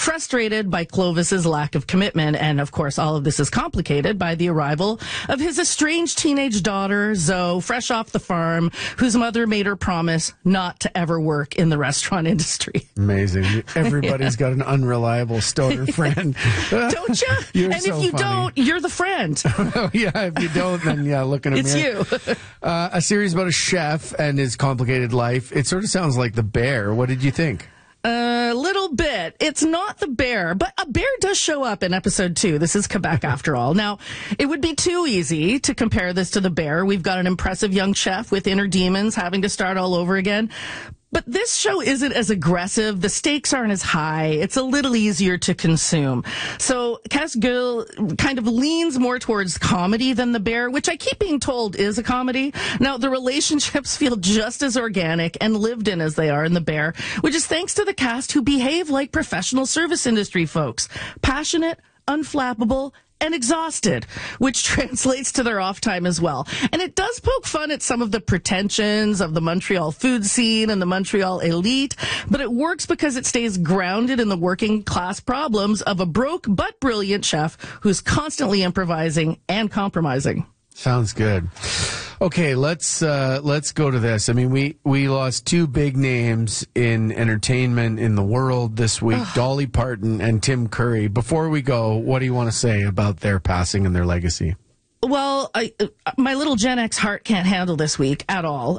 frustrated by Clovis's lack of commitment. And of course, all of this is complicated by the arrival of his estranged teenage daughter, Zoe, fresh off the farm, whose mother made her promise not to ever work in the restaurant industry. Amazing. Everybody's got an unreliable stoner friend. Don't you? You're and so if you funny. don't, you're the friend. Oh, yeah, if you don't, then yeah, look in a It's mirror. you. A series about a chef and his complicated life. It sort of sounds like The Bear. What did you think? A little bit. It's not the bear, but a bear does show up in episode 2. This is Quebec after all. Now, it would be too easy to compare this to the bear. We've got an impressive young chef with inner demons having to start all over again. But this show isn't as aggressive. The stakes aren't as high. It's a little easier to consume. So Casse Gueule kind of leans more towards comedy than The Bear, which I keep being told is a comedy. Now, the relationships feel just as organic and lived in as they are in The Bear, which is thanks to the cast who behave like professional service industry folks. Passionate, unflappable, and exhausted, which translates to their off time as well. And it does poke fun at some of the pretensions of the Montreal food scene and the Montreal elite, but it works because it stays grounded in the working class problems of a broke but brilliant chef who's constantly improvising and compromising. Sounds good. Okay, let's go to this. I mean, we lost 2 big names in entertainment in the world this week, Dolly Parton and Tim Curry. Before we go, what do you want to say about their passing and their legacy? Well, my little Gen X heart can't handle this week at all.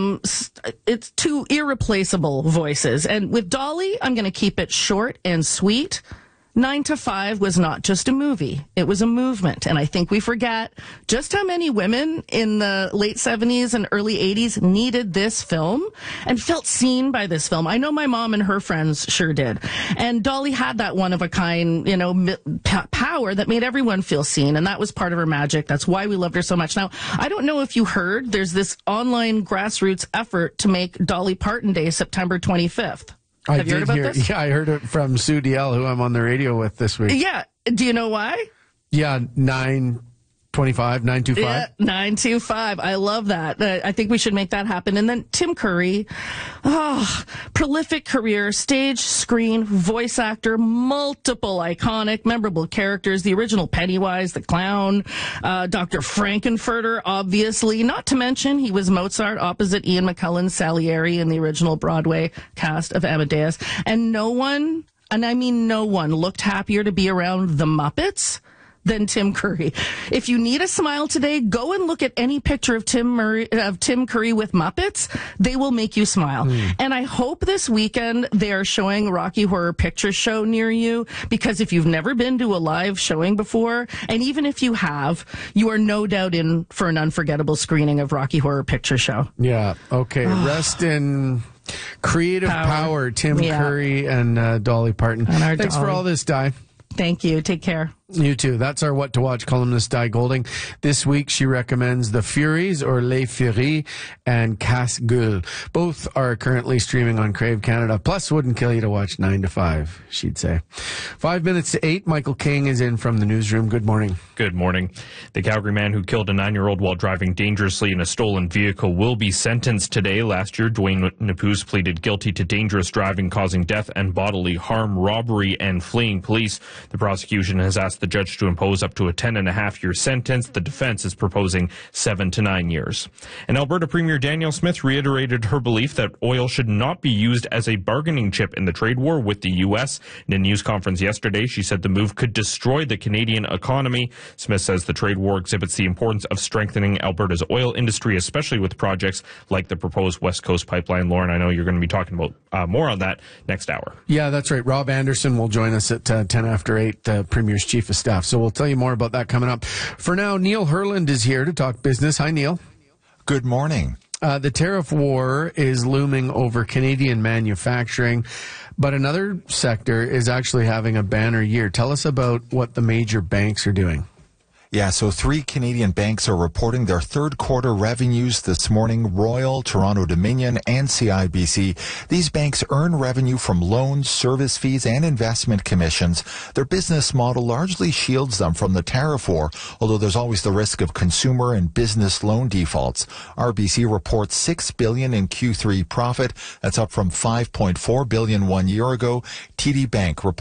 It's 2 irreplaceable voices. And with Dolly, I'm going to keep it short and sweet. 9 to 5 was not just a movie. It was a movement. And I think we forget just how many women in the late 70s and early 80s needed this film and felt seen by this film. I know my mom and her friends sure did. And Dolly had that one of a kind, power that made everyone feel seen. And that was part of her magic. That's why we loved her so much. Now, I don't know if you heard, there's this online grassroots effort to make Dolly Parton Day September 25th. Have you heard about this? Yeah, I heard it from Sue DL, who I'm on the radio with this week. Yeah. Do you know why? Yeah, 925. Yeah, 925. I love that. I think we should make that happen. And then Tim Curry, prolific career, stage, screen, voice actor, multiple iconic, memorable characters, the original Pennywise, the clown, Dr. Frankenfurter, obviously, not to mention he was Mozart opposite Ian McKellen Salieri in the original Broadway cast of Amadeus. And no one, and I mean no one, looked happier to be around the Muppets than Tim Curry. If you need a smile today, go and look at any picture of Tim Curry with Muppets. They will make you smile. And I hope this weekend they are showing Rocky Horror Picture Show near you, because if you've never been to a live showing before, and even if you have, you are no doubt in for an unforgettable screening of Rocky Horror Picture Show. Yeah, okay. Rest in creative power Tim Curry and Dolly Parton. And Thanks for all this, Di. Thank you. Take care. You too. That's our What to Watch columnist, Di Golding. This week, she recommends The Furies, or Les Furies, and Casse Gueule. Both are currently streaming on Crave Canada. Plus, wouldn't kill you to watch 9 to 5, she'd say. 5 minutes to 8. Michael King is in from the newsroom. Good morning. Good morning. The Calgary man who killed a 9-year-old while driving dangerously in a stolen vehicle will be sentenced today. Last year, Dwayne Napuz pleaded guilty to dangerous driving causing death and bodily harm, robbery, and fleeing police. The prosecution has asked the judge to impose up to a 10.5-year sentence. The defense is proposing 7 to 9 years. And Alberta Premier Danielle Smith reiterated her belief that oil should not be used as a bargaining chip in the trade war with the U.S. In a news conference yesterday, she said the move could destroy the Canadian economy. Smith says the trade war exhibits the importance of strengthening Alberta's oil industry, especially with projects like the proposed West Coast Pipeline. Lauren, I know you're going to be talking about more on that next hour. Yeah, that's right. Rob Anderson will join us at 10 after 8, the Premier's Chief of Staff. So we'll tell you more about that coming up. For now, Neil Herland is here to talk business. Hi, Neil. Good morning. The tariff war is looming over Canadian manufacturing, but another sector is actually having a banner year. Tell us about what the major banks are doing. Yeah, so 3 Canadian banks are reporting their third quarter revenues this morning: Royal, Toronto Dominion, and CIBC. These banks earn revenue from loans, service fees, and investment commissions. Their business model largely shields them from the tariff war, although there's always the risk of consumer and business loan defaults. RBC reports $6 billion in Q3 profit. That's up from $5.4 billion 1 year ago. TD Bank reports